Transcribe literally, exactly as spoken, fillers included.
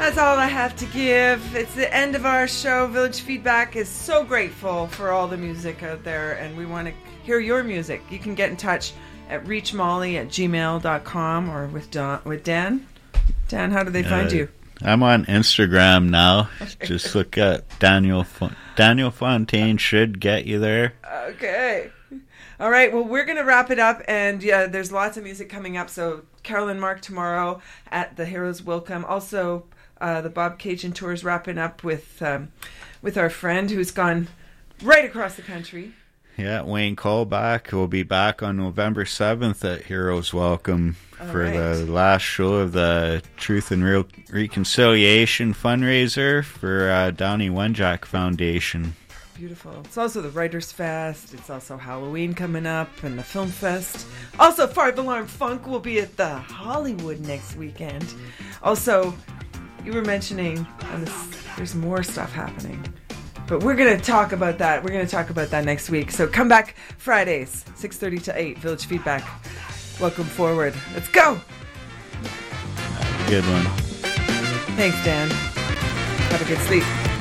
That's all I have to give. It's the end of our show. Village Feedback is so grateful for all the music out there, and we want to hear your music. You can get in touch at reachmolly at gmail dot com or with Don, with Dan. Dan, how do they find uh, you? I'm on Instagram now. Just look at Daniel Fon- Daniel Fontaine should get you there. Okay. All right. Well, we're going to wrap it up, and yeah, there's lots of music coming up. So Carolyn Mark tomorrow at the Heroes Welcome. Also, uh, the Bob Cajun Tour is wrapping up with um, with our friend who's gone right across the country. Yeah, Wayne Callback will be back on November seventh at Heroes Welcome All for right. the last show of the Truth and Real Reconciliation fundraiser for uh, Donnie Wenjack Foundation. Beautiful. It's also the Writers' Fest. It's also Halloween coming up and the Film Fest. Also, Five Alarm Funk will be at the Hollywood next weekend. Also, you were mentioning, and this, there's more stuff happening. But we're going to talk about that. We're going to talk about that next week. So come back Fridays, six thirty to eight, Village Feedback. Welcome forward. Let's go. Good one. Thanks, Dan. Have a good sleep.